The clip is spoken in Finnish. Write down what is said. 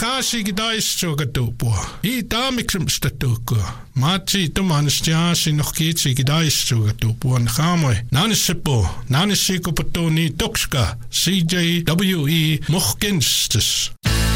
kaasi kidaissugatupua. I taamiksumstatuukua. Maatsi tumanstiaasi noh kiitsi kidaissugatupua. Naamoy. Naanisseppo. Naanissikuputu ni tokska. CJWE Mohkenstes.